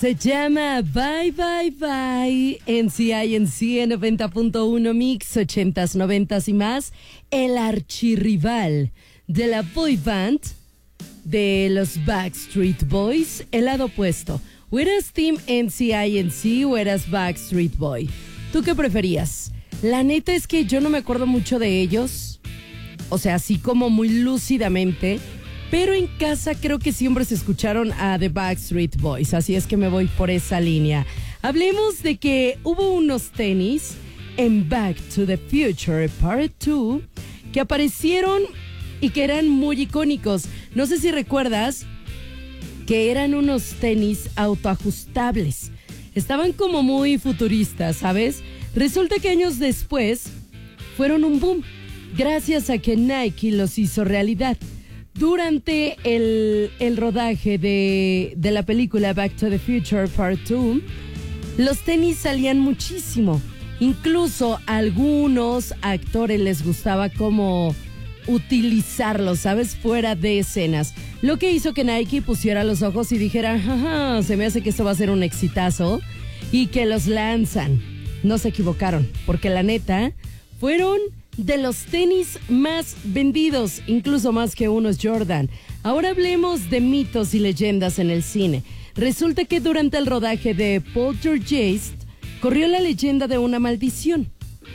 Se llama Bye Bye Bye, NCINC 90.1 Mix, 80s, 90s y más. El archirrival de la boy band de los Backstreet Boys, el lado opuesto. ¿O eras Team NCINC o eras Backstreet Boy? ¿Tú qué preferías? La neta es que yo no me acuerdo mucho de ellos, o sea, así como muy lúcidamente, pero en casa creo que siempre se escucharon a The Backstreet Boys, así es que me voy por esa línea. Hablemos de que hubo unos tenis en Back to the Future Part 2 que aparecieron y que eran muy icónicos. No sé si recuerdas que eran unos tenis autoajustables. Estaban como muy futuristas, ¿sabes? Resulta que años después fueron un boom, gracias a que Nike los hizo realidad. Durante el rodaje de la película Back to the Future Part 2, los tenis salían muchísimo. Incluso a algunos actores les gustaba como utilizarlos, ¿sabes? Fuera de escenas. Lo que hizo que Nike pusiera los ojos y dijera, jaja, se me hace que esto va a ser un exitazo, y que los lanzan. No se equivocaron, porque la neta, fueron de los tenis más vendidos, incluso más que unos Jordan. Ahora hablemos de mitos y leyendas en el cine. Resulta que durante el rodaje de Poltergeist corrió la leyenda de una maldición.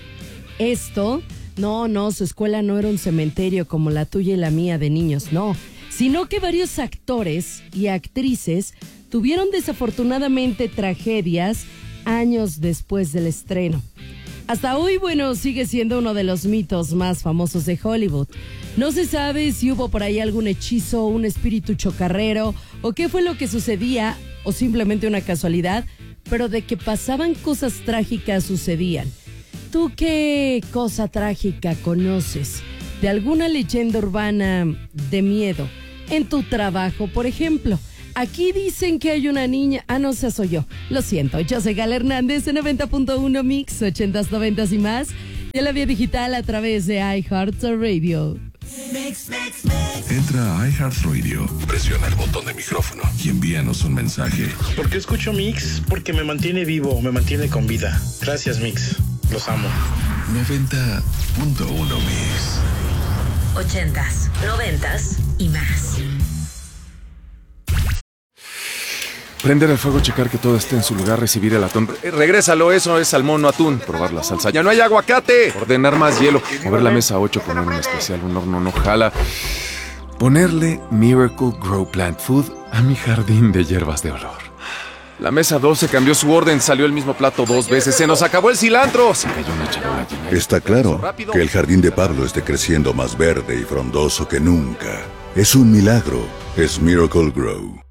Esto, no, su escuela no era un cementerio como la tuya y la mía de niños, no. Sino que varios actores y actrices tuvieron desafortunadamente tragedias años después del estreno. Hasta hoy, bueno, sigue siendo uno de los mitos más famosos de Hollywood. No se sabe si hubo por ahí algún hechizo, un espíritu chocarrero, o qué fue lo que sucedía, o simplemente una casualidad, pero de que pasaban cosas trágicas sucedían. ¿Tú qué cosa trágica conoces? ¿De alguna leyenda urbana de miedo? En tu trabajo, por ejemplo. Aquí dicen que hay una niña... no, esa soy yo. Lo siento, yo soy Gala Hernández, en 90.1 Mix, 80s, 90s y más. Y en la vía digital a través de iHeartRadio. Entra a iHeartRadio, presiona el botón de micrófono y envíanos un mensaje. ¿Por qué escucho Mix? Porque me mantiene vivo, me mantiene con vida. Gracias, Mix. Los amo. 90.1 Mix. 80s, 90s y más. Prender el fuego, checar que todo esté en su lugar, recibir el atún. Regrésalo, eso es salmón, no atún. Probar la salsa. ¡Ya no hay aguacate! Ordenar más hielo. Mover la mesa 8, poner un especial, un horno no jala. Ponerle Miracle Grow Plant Food a mi jardín de hierbas de olor. La mesa 12 cambió su orden, salió el mismo plato 2 veces. ¡Se nos acabó el cilantro! Se cayó una charola llena. Está claro que el jardín de Pablo esté creciendo más verde y frondoso que nunca. Es un milagro. Es Miracle Grow.